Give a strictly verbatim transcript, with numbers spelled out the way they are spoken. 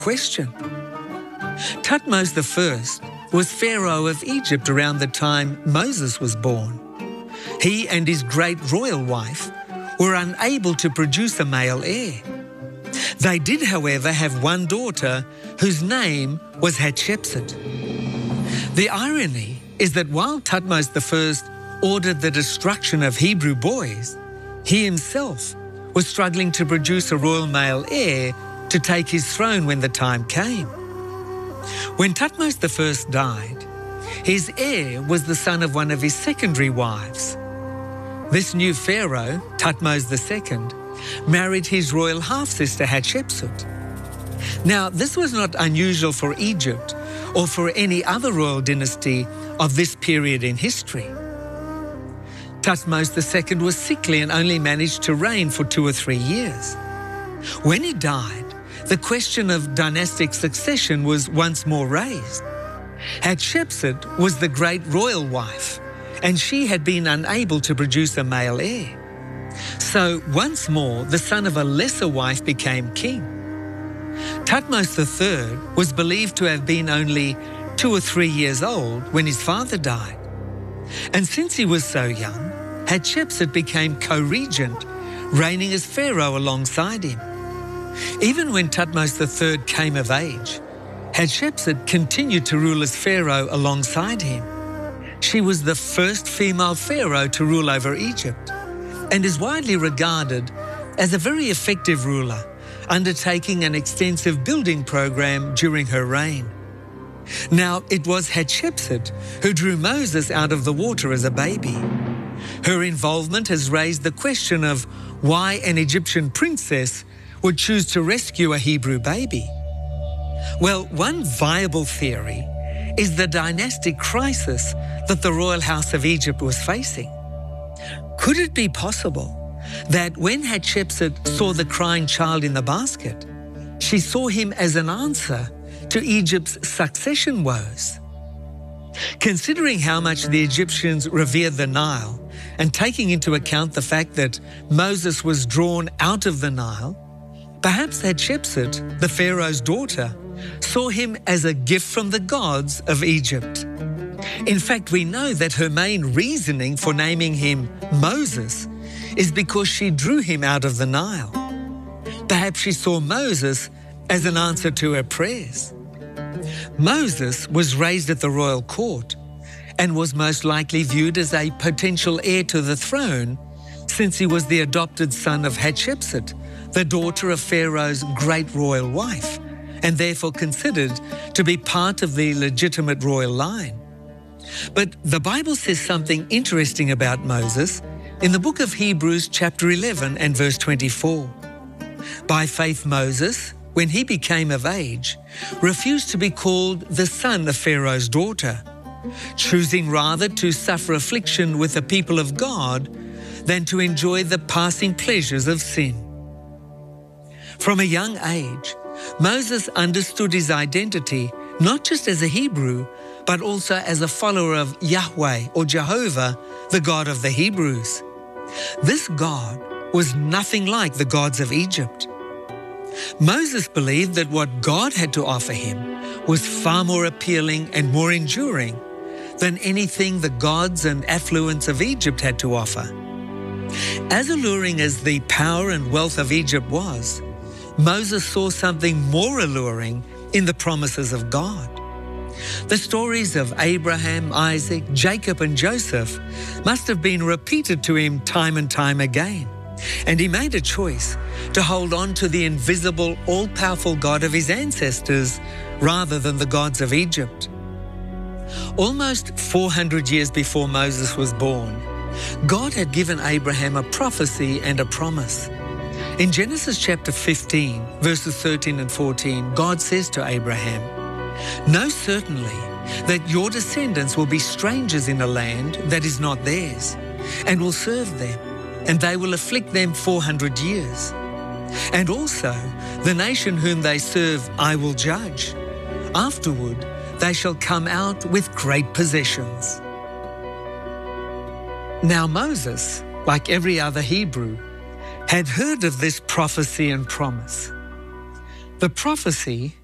question. Thutmose the First was Pharaoh of Egypt around the time Moses was born. He and his great royal wife were unable to produce a male heir. They did, however, have one daughter whose name was Hatshepsut. The irony is that while Thutmose the First ordered the destruction of Hebrew boys, he himself was struggling to produce a royal male heir to take his throne when the time came. When Thutmose the First died, his heir was the son of one of his secondary wives. This new pharaoh, Thutmose the Second, married his royal half-sister Hatshepsut. Now, this was not unusual for Egypt or for any other royal dynasty of this period in history. Thutmose the Second was sickly and only managed to reign for two or three years. When he died, the question of dynastic succession was once more raised. Hatshepsut was the great royal wife, and she had been unable to produce a male heir. So once more, the son of a lesser wife became king. Thutmose the Third was believed to have been only two or three years old when his father died. And since he was so young, Hatshepsut became co-regent, reigning as pharaoh alongside him. Even when Thutmose the Third came of age, Hatshepsut continued to rule as pharaoh alongside him. She was the first female pharaoh to rule over Egypt and is widely regarded as a very effective ruler, undertaking an extensive building program during her reign. Now, it was Hatshepsut who drew Moses out of the water as a baby. Her involvement has raised the question of why an Egyptian princess would choose to rescue a Hebrew baby. Well, one viable theory is the dynastic crisis that the royal house of Egypt was facing. Could it be possible that when Hatshepsut saw the crying child in the basket, she saw him as an answer to Egypt's succession woes? Considering how much the Egyptians revered the Nile, and taking into account the fact that Moses was drawn out of the Nile, perhaps Hatshepsut, the Pharaoh's daughter, saw him as a gift from the gods of Egypt. In fact, we know that her main reasoning for naming him Moses is because she drew him out of the Nile. Perhaps she saw Moses as an answer to her prayers. Moses was raised at the royal court and was most likely viewed as a potential heir to the throne since he was the adopted son of Hatshepsut, the daughter of Pharaoh's great royal wife, and therefore considered to be part of the legitimate royal line. But the Bible says something interesting about Moses in the book of Hebrews chapter eleven and verse twenty-four. By faith Moses, when he became of age, refused to be called the son of Pharaoh's daughter, choosing rather to suffer affliction with the people of God than to enjoy the passing pleasures of sin. From a young age, Moses understood his identity not just as a Hebrew, but also as a follower of Yahweh or Jehovah, the God of the Hebrews. This God was nothing like the gods of Egypt. Moses believed that what God had to offer him was far more appealing and more enduring than anything the gods and affluence of Egypt had to offer. As alluring as the power and wealth of Egypt was, Moses saw something more alluring in the promises of God. The stories of Abraham, Isaac, Jacob, and Joseph must have been repeated to him time and time again, and he made a choice to hold on to the invisible, all-powerful God of his ancestors rather than the gods of Egypt. Almost four hundred years before Moses was born, God had given Abraham a prophecy and a promise. In Genesis chapter fifteen, verses thirteen and fourteen, God says to Abraham, "Know certainly that your descendants will be strangers in a land that is not theirs, and will serve them, and they will afflict them four hundred years. And also the nation whom they serve I will judge. Afterward they shall come out with great possessions." Now Moses, like every other Hebrew, had heard of this prophecy and promise. The prophecy